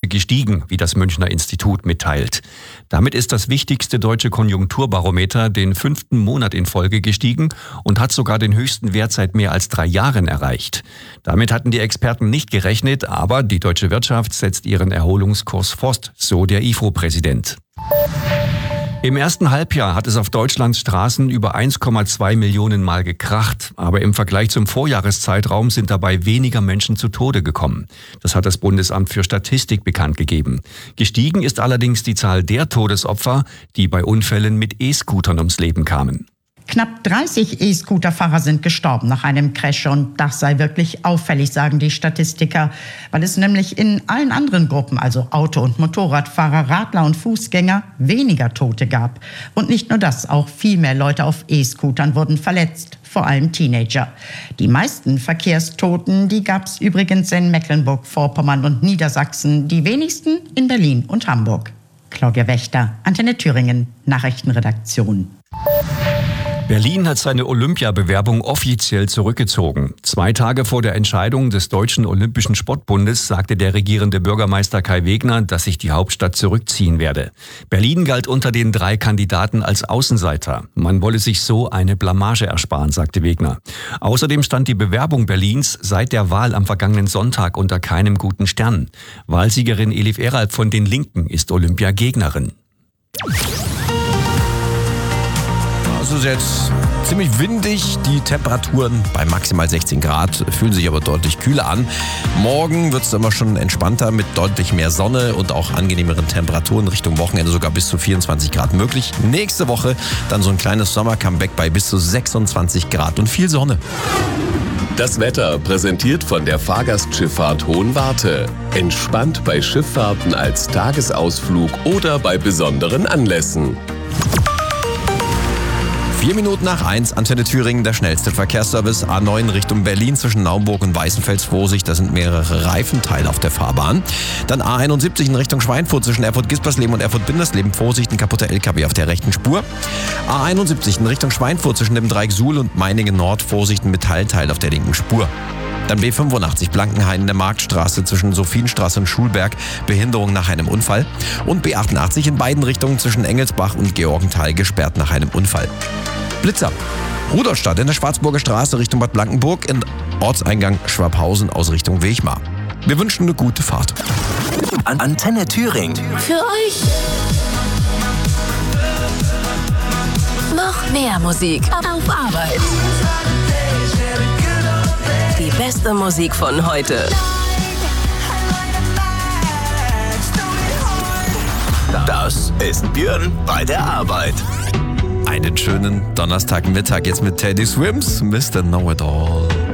gestiegen, wie das Münchner Institut mitteilt. Damit ist das wichtigste deutsche Konjunkturbarometer den 5. Monat in Folge gestiegen und hat sogar den höchsten Wert seit mehr als 3 Jahren erreicht. Damit hatten die Experten nicht gerechnet, aber die deutsche Wirtschaft setzt ihren Erholungskurs fort, so der IFO-Präsident. Im ersten Halbjahr hat es auf Deutschlands Straßen über 1,2 Millionen Mal gekracht. Aber im Vergleich zum Vorjahreszeitraum sind dabei weniger Menschen zu Tode gekommen. Das hat das Bundesamt für Statistik bekannt gegeben. Gestiegen ist allerdings die Zahl der Todesopfer, die bei Unfällen mit E-Scootern ums Leben kamen. Knapp 30 E-Scooter-Fahrer sind gestorben nach einem Crash und das sei wirklich auffällig, sagen die Statistiker, weil es nämlich in allen anderen Gruppen, also Auto- und Motorradfahrer, Radler und Fußgänger, weniger Tote gab. Und nicht nur das, auch viel mehr Leute auf E-Scootern wurden verletzt, vor allem Teenager. Die meisten Verkehrstoten, die gab es übrigens in Mecklenburg-Vorpommern und Niedersachsen, die wenigsten in Berlin und Hamburg. Claudia Wächter, Antenne Thüringen, Nachrichtenredaktion. Berlin hat seine Olympiabewerbung offiziell zurückgezogen. 2 Tage vor der Entscheidung des Deutschen Olympischen Sportbundes sagte der regierende Bürgermeister Kai Wegner, dass sich die Hauptstadt zurückziehen werde. Berlin galt unter den 3 Kandidaten als Außenseiter. Man wolle sich so eine Blamage ersparen, sagte Wegner. Außerdem stand die Bewerbung Berlins seit der Wahl am vergangenen Sonntag unter keinem guten Stern. Wahlsiegerin Elif Eralp von den Linken ist Olympiagegnerin. Es ist jetzt ziemlich windig, die Temperaturen bei maximal 16 Grad fühlen sich aber deutlich kühler an. Morgen wird es immer schon entspannter mit deutlich mehr Sonne und auch angenehmeren Temperaturen Richtung Wochenende, sogar bis zu 24 Grad möglich. Nächste Woche dann so ein kleines Sommer-Comeback bei bis zu 26 Grad und viel Sonne. Das Wetter präsentiert von der Fahrgastschifffahrt Hohenwarte. Entspannt bei Schifffahrten als Tagesausflug oder bei besonderen Anlässen. 4 Minuten nach 1, Antenne Thüringen, der schnellste Verkehrsservice. A9 Richtung Berlin zwischen Naumburg und Weißenfels. Vorsicht, da sind mehrere Reifenteile auf der Fahrbahn. Dann A71 in Richtung Schweinfurt zwischen Erfurt-Gispersleben und Erfurt-Bindersleben. Vorsicht, ein kaputter LKW auf der rechten Spur. A71 in Richtung Schweinfurt zwischen dem Dreieck Suhl und Meiningen Nord. Vorsicht, ein Metallteil auf der linken Spur. Dann B85 Blankenhain in der Marktstraße zwischen Sophienstraße und Schulberg, Behinderung nach einem Unfall. Und B88 in beiden Richtungen zwischen Engelsbach und Georgenthal gesperrt nach einem Unfall. Blitzer. Rudolstadt in der Schwarzburger Straße Richtung Bad Blankenburg, in Ortseingang Schwabhausen aus Richtung Wechmar. Wir wünschen eine gute Fahrt. Antenne Thüringen. Für euch. Noch mehr Musik auf Arbeit. Die beste Musik von heute. Das ist Björn bei der Arbeit. Einen schönen Donnerstagmittag jetzt mit Teddy Swims, Mr. Know-It-All.